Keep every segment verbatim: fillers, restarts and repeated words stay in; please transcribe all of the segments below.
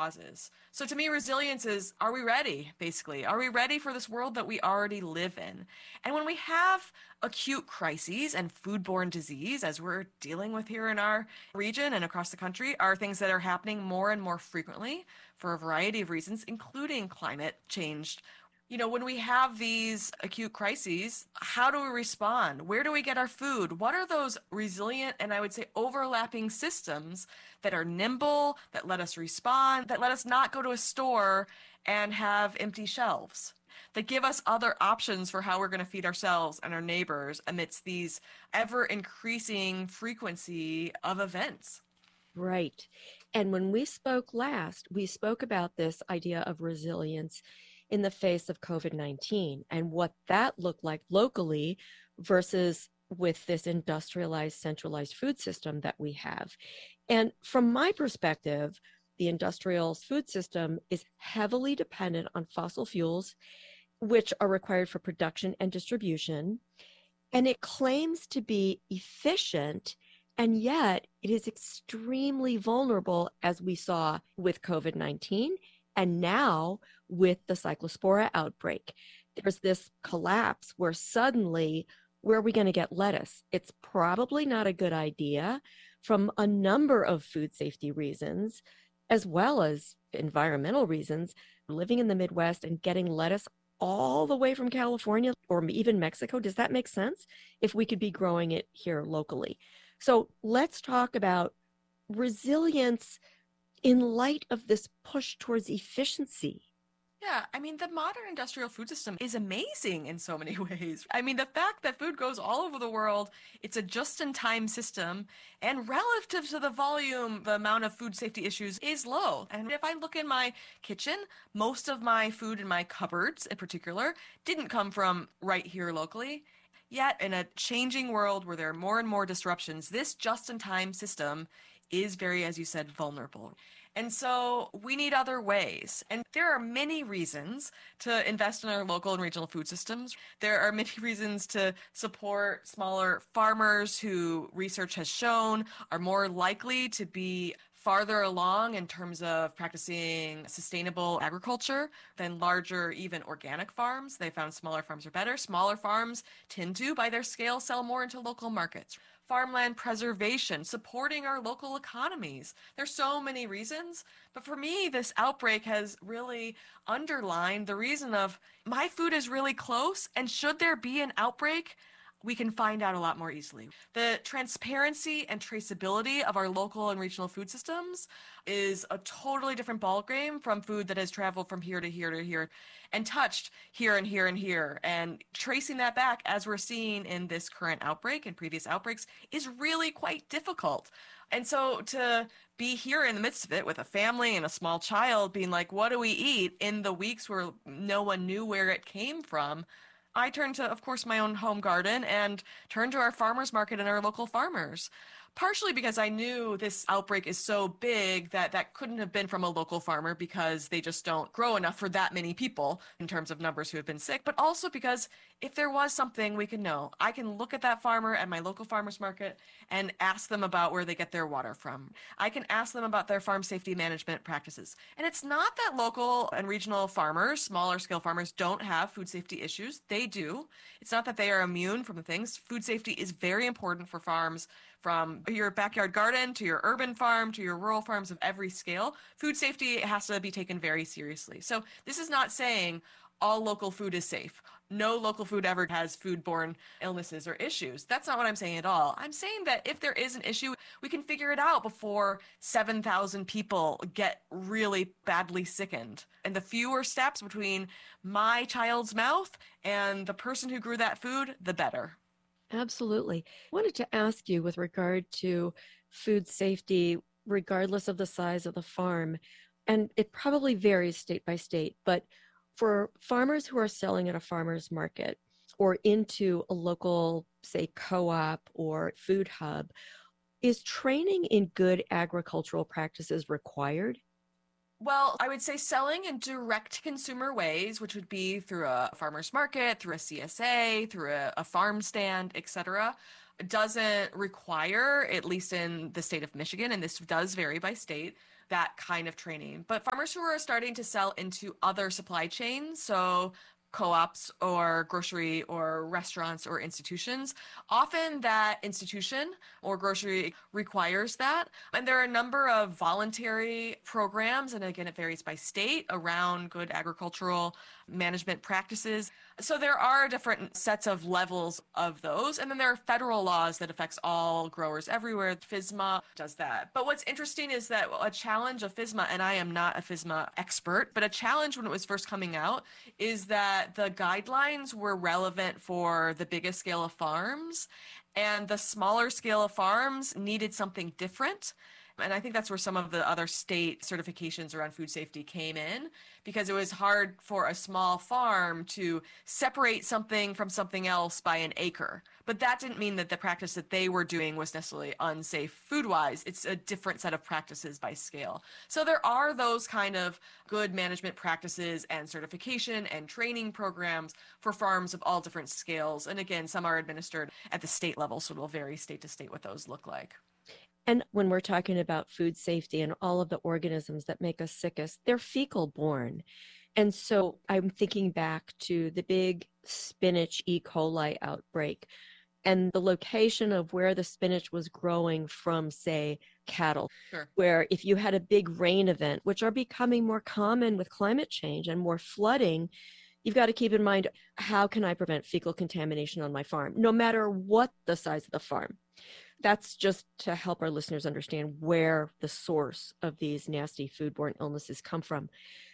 causes. So to me, resilience is, are we ready, basically? Are we ready for this world that we already live in? And when we have acute crises and foodborne disease, as we're dealing with here in our region and across the country, are things that are happening more and more frequently for a variety of reasons, including climate change. You know, when we have these acute crises, how do we respond? Where do we get our food? What are those resilient and I would say overlapping systems that are nimble, that let us respond, that let us not go to a store and have empty shelves, that give us other options for how we're going to feed ourselves and our neighbors amidst these ever increasing frequency of events? Right. And when we spoke last, we spoke about this idea of resilience in the face of COVID nineteen and what that looked like locally versus with this industrialized, centralized food system that we have. And from my perspective, the industrial food system is heavily dependent on fossil fuels, which are required for production and distribution. And it claims to be efficient, and yet it is extremely vulnerable, as we saw with COVID nineteen and now with the Cyclospora outbreak. There's this collapse where suddenly, where are we going to get lettuce? It's probably not a good idea from a number of food safety reasons, as well as environmental reasons. Living in the Midwest and getting lettuce all the way from California or even Mexico, does that make sense if we could be growing it here locally? So let's talk about resilience in light of this push towards efficiency. Yeah, I mean, the modern industrial food system is amazing in so many ways. I mean, the fact that food goes all over the world, it's a just-in-time system, and relative to the volume, the amount of food safety issues is low. And if I look in my kitchen, most of my food in my cupboards in particular didn't come from right here locally. Yet, in a changing world where there are more and more disruptions, this just-in-time system is very, as you said, vulnerable. And so we need other ways. And there are many reasons to invest in our local and regional food systems. There are many reasons to support smaller farmers who research has shown are more likely to be farther along in terms of practicing sustainable agriculture than larger, even organic farms. They found smaller farms are better. Smaller farms tend to, by their scale, sell more into local markets. Farmland preservation, supporting our local economies. There's so many reasons, but for me, this outbreak has really underlined the reason of my food is really close, and should there be an outbreak, we can find out a lot more easily. The transparency and traceability of our local and regional food systems is a totally different ballgame from food that has traveled from here to here to here and touched here and here and here. And tracing that back, as we're seeing in this current outbreak and previous outbreaks, is really quite difficult. And so to be here in the midst of it with a family and a small child being like, what do we eat in the weeks where no one knew where it came from? I turned to, of course, my own home garden and turned to our farmers market and our local farmers. Partially because I knew this outbreak is so big that that couldn't have been from a local farmer because they just don't grow enough for that many people in terms of numbers who have been sick, but also because if there was something we could know, I can look at that farmer at my local farmers market and ask them about where they get their water from. I can ask them about their farm safety management practices. And it's not that local and regional farmers, smaller scale farmers, don't have food safety issues. They do. It's not that they are immune from the things. Food safety is very important for farms, from your backyard garden to your urban farm to your rural farms of every scale. Food safety has to be taken very seriously. So this is not saying all local food is safe. No local food ever has foodborne illnesses or issues. That's not what I'm saying at all. I'm saying that if there is an issue, we can figure it out before seven thousand people get really badly sickened. And the fewer steps between my child's mouth and the person who grew that food, the better. Absolutely. I wanted to ask you with regard to food safety, regardless of the size of the farm, and it probably varies state by state, but for farmers who are selling at a farmer's market or into a local, say, co-op or food hub, is training in good agricultural practices required? Well, I would say selling in direct consumer ways, which would be through a farmer's market, through a C S A, through a, a farm stand, et cetera, doesn't require, at least in the state of Michigan, and this does vary by state, that kind of training. But farmers who are starting to sell into other supply chains, so co-ops or grocery or restaurants or institutions, often that institution or grocery requires that. And there are a number of voluntary programs, and again, it varies by state, around good agricultural management practices. So there are different sets of levels of those. And then there are federal laws that affects all growers everywhere. FSMA does that. But what's interesting is that a challenge of FSMA, and I am not a FSMA expert, but a challenge when it was first coming out is that the guidelines were relevant for the biggest scale of farms, and the smaller scale of farms needed something different. And I think that's where some of the other state certifications around food safety came in, because it was hard for a small farm to separate something from something else by an acre. But that didn't mean that the practice that they were doing was necessarily unsafe food-wise. It's a different set of practices by scale. So there are those kind of good management practices and certification and training programs for farms of all different scales. And again, some are administered at the state level, so it will vary state to state what those look like. And when we're talking about food safety and all of the organisms that make us sickest, they're fecal borne. And so I'm thinking back to the big spinach E. coli outbreak and the location of where the spinach was growing from, say, cattle, Sure. Where if you had a big rain event, which are becoming more common with climate change and more flooding, you've got to keep in mind, how can I prevent fecal contamination on my farm, no matter what the size of the farm? That's just to help our listeners understand where the source of these nasty foodborne illnesses come from.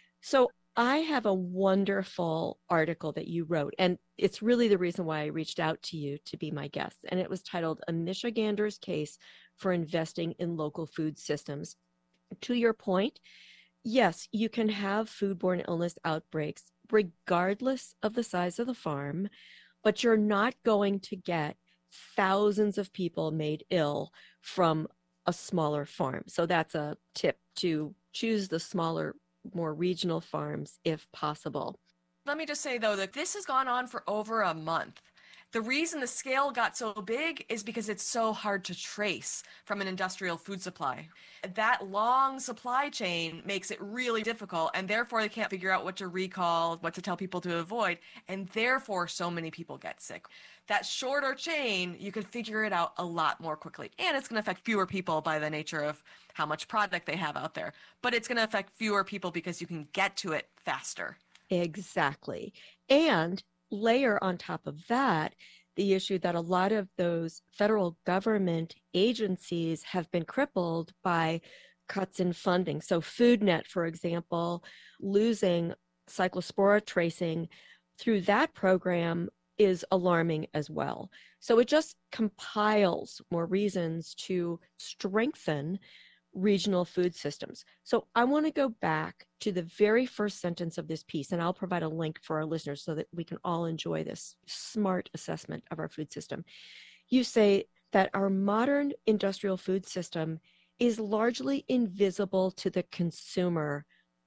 So I have a wonderful article that you wrote, and it's really the reason why I reached out to you to be my guest. And it was titled A Michigander's Case for Investing in Local Food Systems. To your point, yes, you can have foodborne illness outbreaks regardless of the size of the farm, but you're not going to get thousands of people made ill from a smaller farm. So that's a tip, to choose the smaller, more regional farms if possible. Let me just say, though, that this has gone on for over a month. The reason the scale got so big is because it's so hard to trace from an industrial food supply. That long supply chain makes it really difficult, and therefore they can't figure out what to recall, what to tell people to avoid, and therefore so many people get sick. That shorter chain, you can figure it out a lot more quickly, and it's going to affect fewer people by the nature of how much product they have out there, but it's going to affect fewer people because you can get to it faster. Exactly. And layer on top of that the issue that a lot of those federal government agencies have been crippled by cuts in funding. So FoodNet, for example, losing cyclospora tracing through that program is alarming as well. So it just compiles more reasons to strengthen regional food systems. So I want to go back to the very first sentence of this piece, and I'll provide a link for our listeners so that we can all enjoy this smart assessment of our food system. You say that our modern industrial food system is largely invisible to the consumer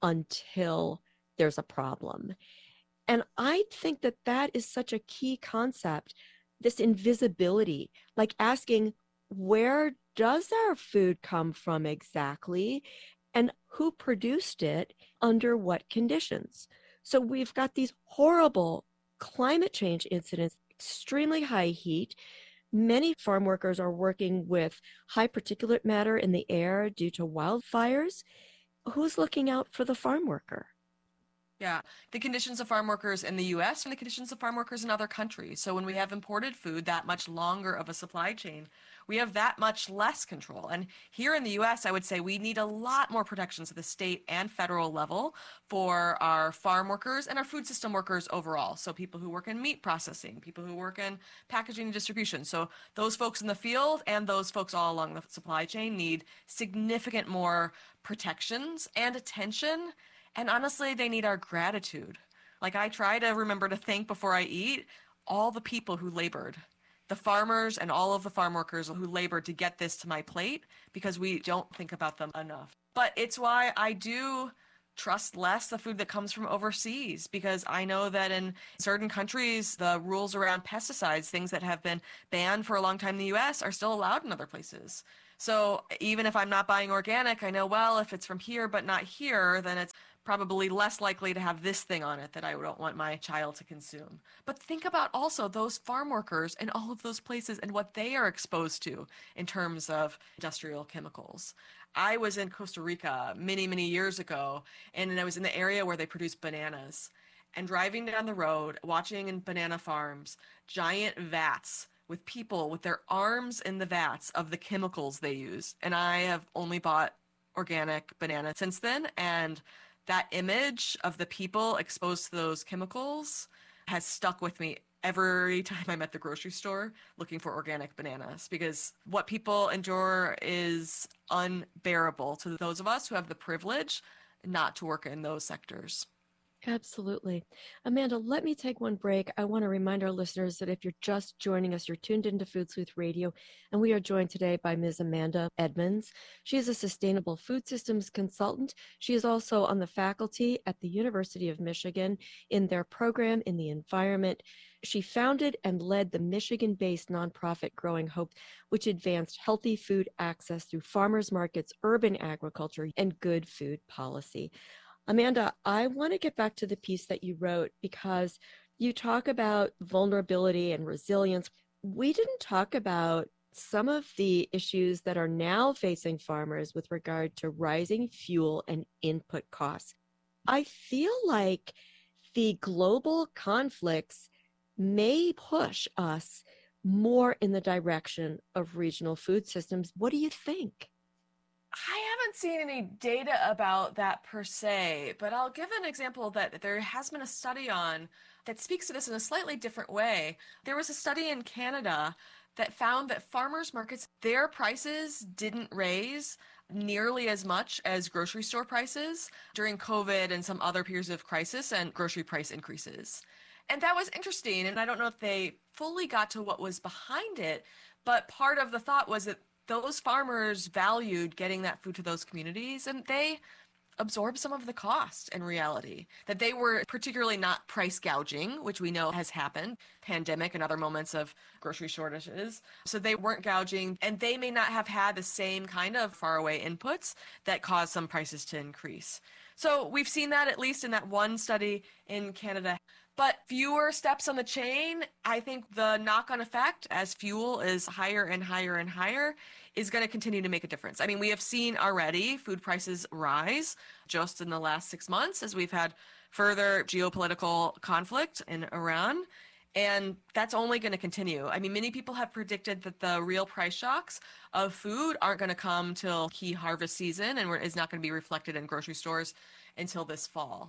until there's a problem. And I think that that is such a key concept, this invisibility, like asking, where does our food come from exactly? And who produced it under what conditions? So we've got these horrible climate change incidents, extremely high heat. Many farm workers are working with high particulate matter in the air due to wildfires. Who's looking out for the farm worker? Yeah, the conditions of farm workers in the U S and the conditions of farm workers in other countries. So when we have imported food, that much longer of a supply chain, we have that much less control. And here in the U S, I would say we need a lot more protections at the state and federal level for our farm workers and our food system workers overall. So people who work in meat processing, people who work in packaging and distribution. So those folks in the field and those folks all along the supply chain need significant more protections and attention. And honestly, they need our gratitude. Like, I try to remember to thank before I eat all the people who labored, the farmers and all of the farm workers who labored to get this to my plate, because we don't think about them enough. But it's why I do trust less the food that comes from overseas, because I know that in certain countries, the rules around pesticides, things that have been banned for a long time in the U S, are still allowed in other places. So even if I'm not buying organic, I know, well, if it's from here but not here, then it's probably less likely to have this thing on it that I don't want my child to consume. But think about also those farm workers in all of those places and what they are exposed to in terms of industrial chemicals. I was in Costa Rica many, many years ago, and I was in the area where they produce bananas. And driving down the road, watching in banana farms, giant vats with people with their arms in the vats of the chemicals they use. And I have only bought organic banana since then. And that image of the people exposed to those chemicals has stuck with me every time I'm at the grocery store looking for organic bananas, because what people endure is unbearable to those of us who have the privilege not to work in those sectors. Absolutely. Amanda, let me take one break. I want to remind our listeners that if you're just joining us, you're tuned into Food Sleuth Radio, and we are joined today by Miz Amanda Edmonds. She is a sustainable food systems consultant. She is also on the faculty at the University of Michigan in their program in the environment. She founded and led the Michigan-based nonprofit Growing Hope, which advanced healthy food access through farmers markets, urban agriculture, and good food policy. Amanda, I want to get back to the piece that you wrote because you talk about vulnerability and resilience. We didn't talk about some of the issues that are now facing farmers with regard to rising fuel and input costs. I feel like the global conflicts may push us more in the direction of regional food systems. What do you think? I haven't seen any data about that per se, but I'll give an example that there has been a study on that speaks to this in a slightly different way. There was a study in Canada that found that farmers markets, their prices didn't raise nearly as much as grocery store prices during COVID and some other periods of crisis and grocery price increases. And that was interesting, and I don't know if they fully got to what was behind it, but part of the thought was that those farmers valued getting that food to those communities, and they absorbed some of the cost in reality. That they were particularly not price gouging, which we know has happened, pandemic and other moments of grocery shortages. So they weren't gouging, and they may not have had the same kind of faraway inputs that caused some prices to increase. So we've seen that at least in that one study in Canada. But fewer steps on the chain, I think the knock-on effect as fuel is higher and higher and higher is going to continue to make a difference. I mean, we have seen already food prices rise just in the last six months as we've had further geopolitical conflict in Iran. And that's only going to continue. I mean, many people have predicted that the real price shocks of food aren't going to come till key harvest season and is not going to be reflected in grocery stores until this fall.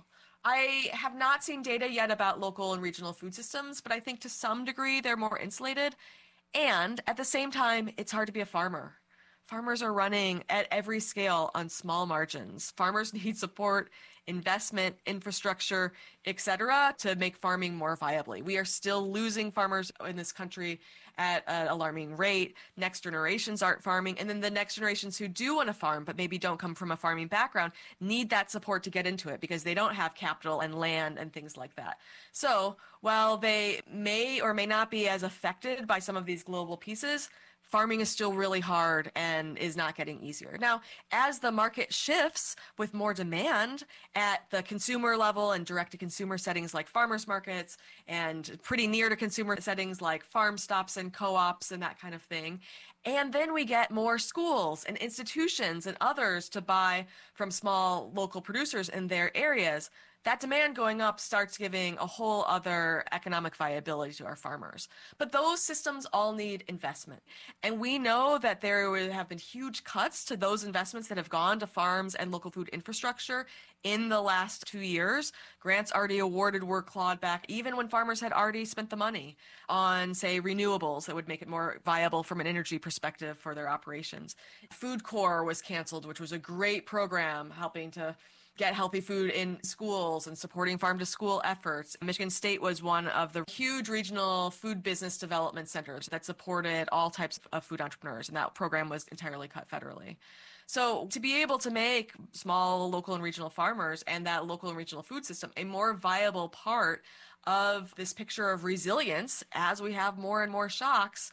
I have not seen data yet about local and regional food systems, but I think to some degree they're more insulated. And at the same time, it's hard to be a farmer. Farmers are running at every scale on small margins. Farmers need support, investment, infrastructure, et cetera, to make farming more viably. We are still losing farmers in this country at an alarming rate. Next generations aren't farming. And then the next generations who do want to farm, but maybe don't come from a farming background, need that support to get into it because they don't have capital and land and things like that. So while they may or may not be as affected by some of these global pieces, farming is still really hard and is not getting easier. Now, as the market shifts with more demand at the consumer level and direct-to-consumer settings like farmers markets and pretty near to consumer settings like farm stops and co-ops and that kind of thing, and then we get more schools and institutions and others to buy from small local producers in their areas, that demand going up starts giving a whole other economic viability to our farmers. But those systems all need investment. And we know that there have been huge cuts to those investments that have gone to farms and local food infrastructure in the last two years. Grants already awarded were clawed back, even when farmers had already spent the money on, say, renewables that would make it more viable from an energy perspective for their operations. Food Corps was canceled, which was a great program helping to get healthy food in schools and supporting farm to school efforts. Michigan State was one of the huge regional food business development centers that supported all types of food entrepreneurs, and that program was entirely cut federally. So to be able to make small local and regional farmers and that local and regional food system a more viable part of this picture of resilience as we have more and more shocks,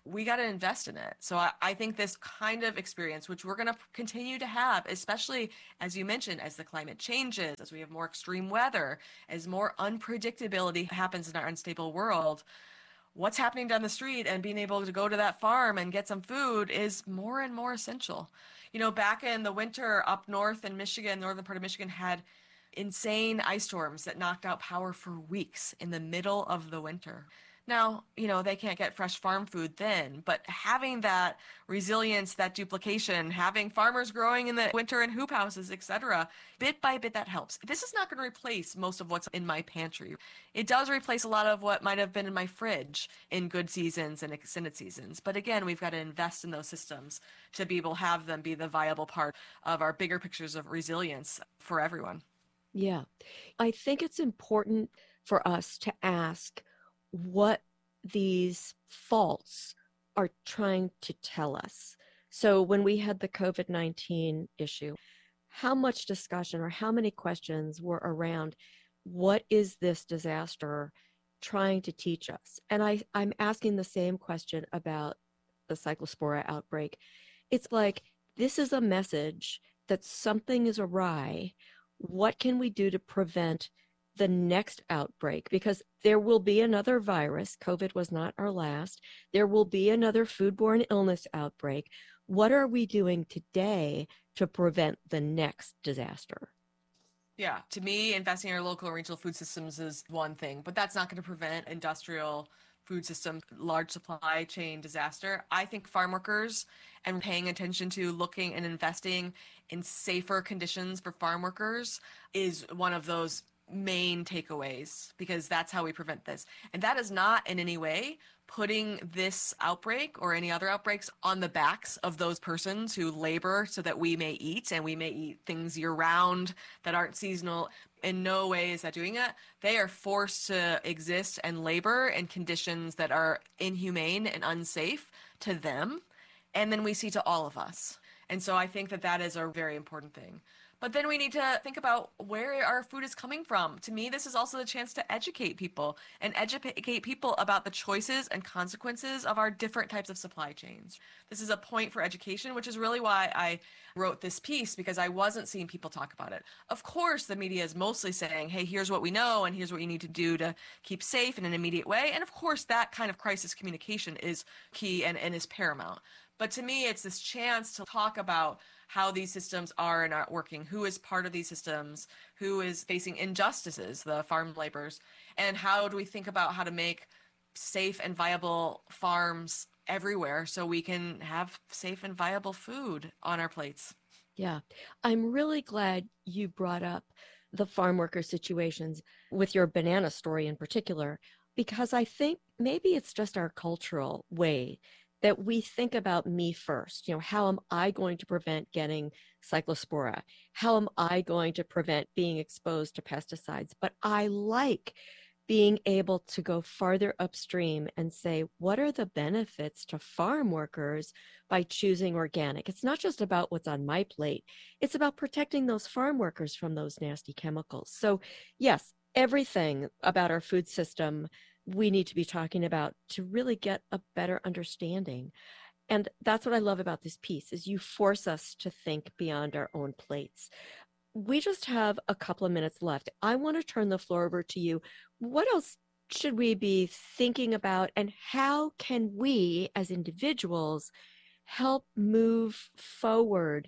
we got to invest in it. So I, I think this kind of experience, which we're going to continue to have, especially as you mentioned, as the climate changes, as we have more extreme weather, as more unpredictability happens in our unstable world, what's happening down the street and being able to go to that farm and get some food is more and more essential. You know, back in the winter up north in Michigan, northern part of Michigan had insane ice storms that knocked out power for weeks in the middle of the winter. Now, you know, they can't get fresh farm food then, but having that resilience, that duplication, having farmers growing in the winter in hoop houses, et cetera, bit by bit that helps. This is not going to replace most of what's in my pantry. It does replace a lot of what might have been in my fridge in good seasons and extended seasons. But again, we've got to invest in those systems to be able to have them be the viable part of our bigger pictures of resilience for everyone. Yeah. I think it's important for us to ask what these faults are trying to tell us. So when we had the COVID nineteen issue, how much discussion or how many questions were around what is this disaster trying to teach us? And I, I'm asking the same question about the Cyclospora outbreak. It's like, this is a message that something is awry. What can we do to prevent the next outbreak? Because there will be another virus. COVID was not our last. There will be another foodborne illness outbreak. What are we doing today to prevent the next disaster? Yeah, to me, investing in our local and regional food systems is one thing, but that's not going to prevent industrial food system, large supply chain disaster. I think farm workers and paying attention to looking and investing in safer conditions for farm workers is one of those main takeaways, because that's how we prevent this. And that is not in any way putting this outbreak or any other outbreaks on the backs of those persons who labor so that we may eat, and we may eat things year round that aren't seasonal. In no way is that doing it. They are forced to exist and labor in conditions that are inhumane and unsafe to them. And then we see to all of us. And so I think that that is a very important thing. But then we need to think about where our food is coming from. To me, this is also the chance to educate people and educate people about the choices and consequences of our different types of supply chains. This is a point for education, which is really why I wrote this piece, because I wasn't seeing people talk about it. Of course, the media is mostly saying, hey, here's what we know and here's what you need to do to keep safe in an immediate way. And of course, that kind of crisis communication is key and, and is paramount. But to me, it's this chance to talk about how these systems are and aren't working, who is part of these systems, who is facing injustices, the farm laborers, and how do we think about how to make safe and viable farms everywhere so we can have safe and viable food on our plates. Yeah, I'm really glad you brought up the farm worker situations with your banana story in particular, because I think maybe it's just our cultural way that we think about me first. You know, how am I going to prevent getting cyclospora? How am I going to prevent being exposed to pesticides? But I like being able to go farther upstream and say, what are the benefits to farm workers by choosing organic? It's not just about what's on my plate. It's about protecting those farm workers from those nasty chemicals. So yes, everything about our food system we need to be talking about to really get a better understanding. And that's what I love about this piece, is you force us to think beyond our own plates. We just have a couple of minutes left. I want to turn the floor over to you. What else should we be thinking about, and how can we as individuals help move forward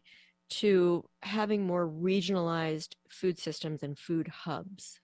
to having more regionalized food systems and food hubs?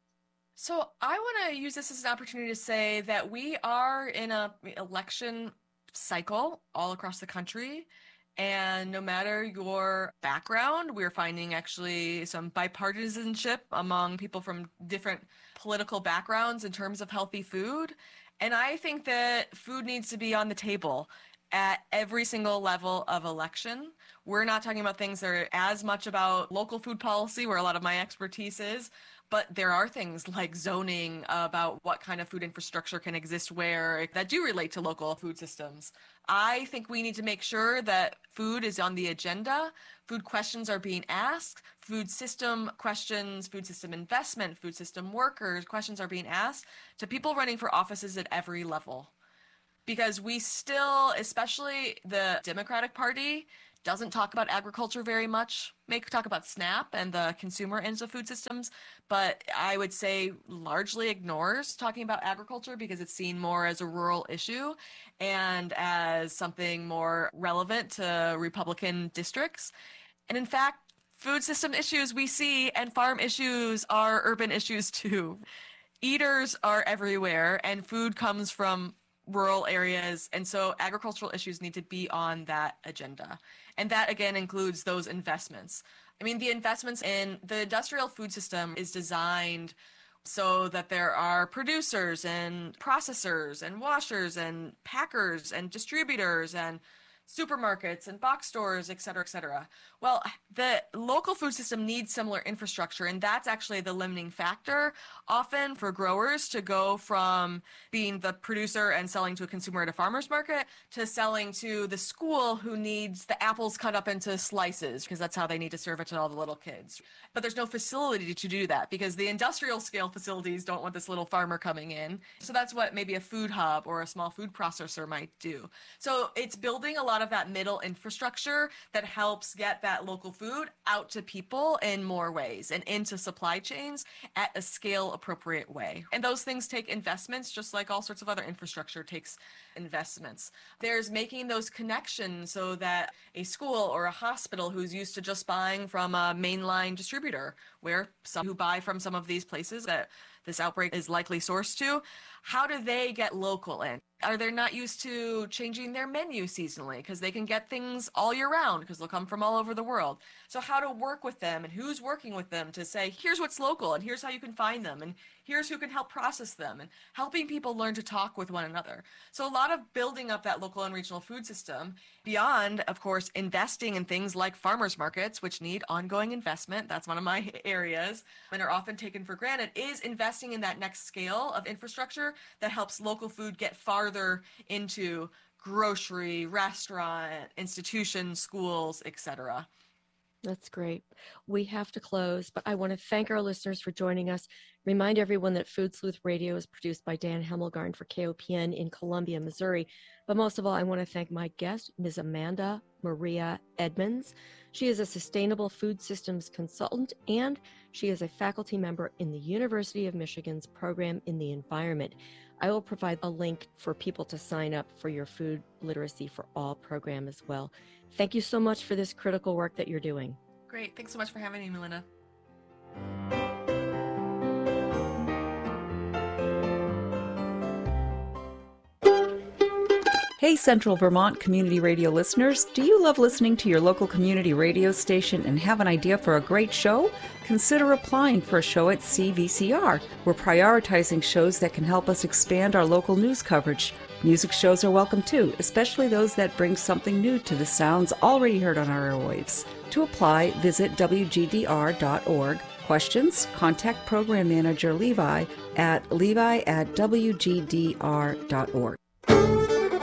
So I want to use this as an opportunity to say that we are in a election cycle all across the country. And no matter your background, we're finding actually some bipartisanship among people from different political backgrounds in terms of healthy food. And I think that food needs to be on the table at every single level of election. We're not talking about things that are as much about local food policy, where a lot of my expertise is, but there are things like zoning about what kind of food infrastructure can exist where that do relate to local food systems. I think we need to make sure that food is on the agenda. Food questions are being asked. Food system questions, food system investment, food system workers questions are being asked to people running for offices at every level. because we still, especially the Democratic Party, doesn't talk about agriculture very much. May talk about SNAP and the consumer ends of food systems, but I would say largely ignores talking about agriculture because it's seen more as a rural issue and as something more relevant to Republican districts. And in fact, food system issues we see and farm issues are urban issues too. Eaters are everywhere and food comes from rural areas, and so agricultural issues need to be on that agenda. And that again includes those investments. I mean, the investments in the industrial food system is designed so that there are producers and processors and washers and packers and distributors and supermarkets and box stores, et cetera, et cetera. Well, the local food system needs similar infrastructure, and that's actually the limiting factor often for growers to go from being the producer and selling to a consumer at a farmer's market to selling to the school who needs the apples cut up into slices because that's how they need to serve it to all the little kids. But there's no facility to do that because the industrial scale facilities don't want this little farmer coming in. So that's what maybe a food hub or a small food processor might do. So it's building a lot of that middle infrastructure that helps get that local food out to people in more ways and into supply chains at a scale appropriate way. And those things take investments, just like all sorts of other infrastructure takes investments. There's making those connections so that a school or a hospital who's used to just buying from a mainline distributor, where some who buy from some of these places that this outbreak is likely sourced to, how do they get local in? Are they not used to changing their menu seasonally because they can get things all year round because they'll come from all over the world? So how to work with them and who's working with them to say, here's what's local and here's how you can find them and here's who can help process them, and helping people learn to talk with one another. So a lot of building up that local and regional food system beyond, of course, investing in things like farmers markets, which need ongoing investment. That's one of my areas and are often taken for granted, is investing in that next scale of infrastructure that helps local food get farther into grocery, restaurant, institutions, schools, et cetera. That's great. We have to close, but I want to thank our listeners for joining us. Remind everyone that Food Sleuth Radio is produced by Dan Hemmelgarn for K O P N in Columbia, Missouri. But most of all, I want to thank my guest, Miz Amanda Maria Edmonds. She is a sustainable food systems consultant, and she is a faculty member in the University of Michigan's program in the environment. I will provide a link for people to sign up for your Food Literacy for All program as well. Thank you so much for this critical work that you're doing. Great. Thanks so much for having me, Melinda. Hey, Central Vermont Community Radio listeners, do you love listening to your local community radio station and have an idea for a great show? Consider applying for a show at C V C R. We're prioritizing shows that can help us expand our local news coverage. Music shows are welcome too, especially those that bring something new to the sounds already heard on our airwaves. To apply, visit W G D R dot org. Questions? Contact Program Manager Levi at levi at W G D R dot org.